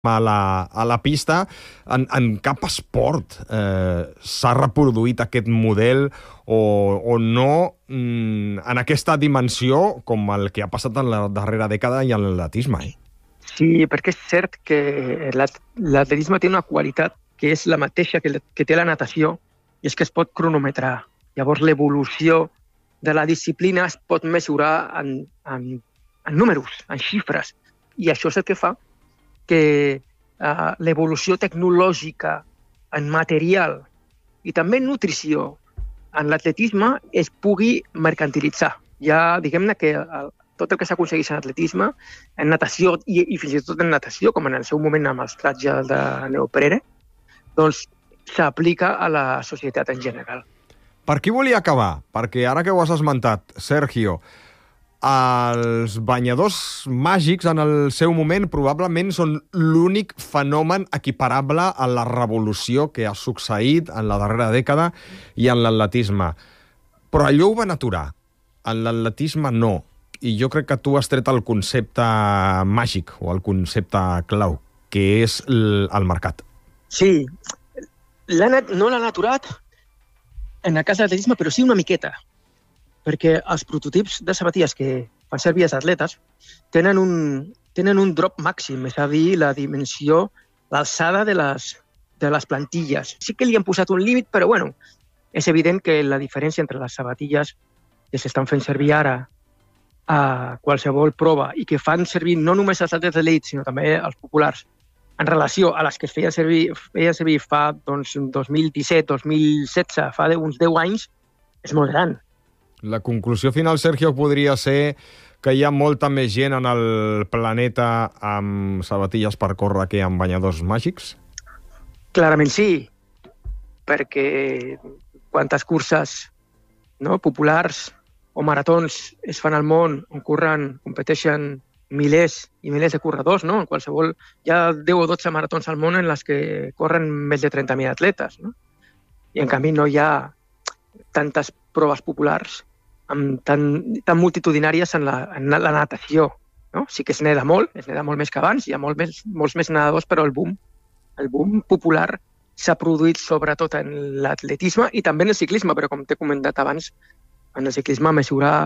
a la pista. En cap esport s'ha reproduït aquest model o no en aquesta dimensió com el que ha passat en la darrera dècada i en l'atletisme. Sí, perquè és cert que l'atletisme té una qualitat que és la mateixa que té la natació, i és que es pot cronometrar. Llavors l'evolució de la disciplina es pot mesurar en números, en xifres, i això és el que fa que l'evolució tecnològica en material i també en nutrició en l'atletisme es pugui mercantilitzar. Ja, diguem-ne que tot el que s'aconsegueix en atletisme, en natació i fins i tot en natació, com en el seu moment amb els tratges de neoprene, doncs s'aplica a la societat en general. Per qui volia acabar? Perquè ara que ho has esmentat, Sergio, els banyadors màgics en el seu moment probablement són l'únic fenomen equiparable a la revolució que ha succeït en la darrera dècada i en l'atletisme. Però allò ho van aturar. En l'atletisme no. I jo crec que tu has tret el concepte màgic o el concepte clau, que és el mercat. Sí, no l'han aturat en el cas de l'atletisme, però sí una miqueta, perquè els prototips de sabatilles que fan servir els atletes tenen un drop màxim, és a dir, la dimensió, l'alçada de les plantilles. Sí que li han posat un límit, però bueno, és evident que la diferència entre les sabatilles que s'estan fent servir ara a qualsevol prova i que fan servir no només els atletes d'elit, sinó també els populars, en relació a les que es feien servir fa 2017, 2016, fa uns 10 anys, és molt gran. La conclusió final, Sergio, podria ser que hi ha molta més gent en el planeta amb sabatilles per córrer que amb banyadors màgics? Clarament sí, perquè quantes curses populars o maratons es fan al món on competeixen milers i milers de corredors, no? En qualsevol, hi ha 10 o 12 maratons al món en les que corren més de 30.000 atletes, no? I en canvi no hi ha tantes proves populars tan multitudinàries en la natació, no? Sí que es neda molt més que abans, hi ha molts més nedadors, però el boom popular s'ha produït sobretot en l'atletisme i també en el ciclisme, però com t'he comentat abans, en el ciclisme mesurar,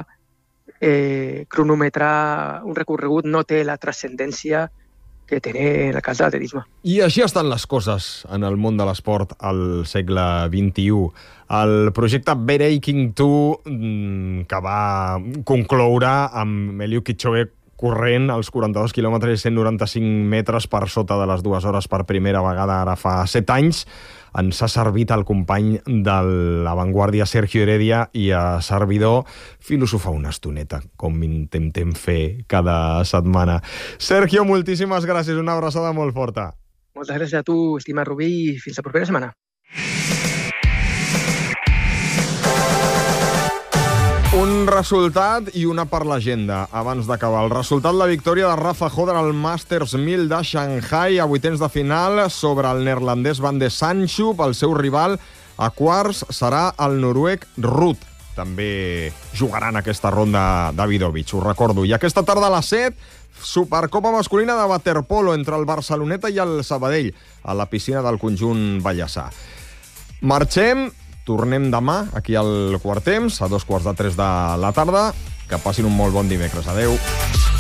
cronometrar un recorregut no té la transcendència que té en el cas de l'atletisme. I així estan les coses en el món de l'esport al segle XXI. El projecte Breaking 2, que va concloure amb Eliud Kipchoge corrent als 42 quilòmetres i 195 metres per sota de les 2 hores per primera vegada ara fa 7 anys, ens ha servit el company de l'avantguàrdia Sergio Heredia i a servidor filosofar una estoneta, com intentem fer cada setmana. Sergio, moltíssimes gràcies, una abraçada molt forta. Moltes gràcies a tu, estimat Rubí, i fins la propera setmana. Un resultat i una per l'agenda, abans d'acabar. El resultat, la victòria de Rafa Hoder al Masters 1000 de Shanghai a vuitens de final sobre el neerlandès Van de Sandschulp. El seu rival a quarts serà el noruec Ruud. També jugaran aquesta ronda Davidovich, ho recordo. I aquesta tarda a les 7, Supercopa masculina de waterpolo entre el Barceloneta i el Sabadell a la piscina del conjunt Vallèsà. Marxem. Tornem demà aquí al Quart Temps, a 2:45 de la tarda. Que passin un molt bon dimecres. Adéu.